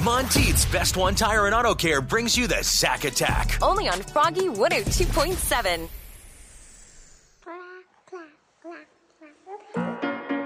Monteith's Best One Tire and Auto Care brings you the Sack Attack. Only on Froggy 102.7.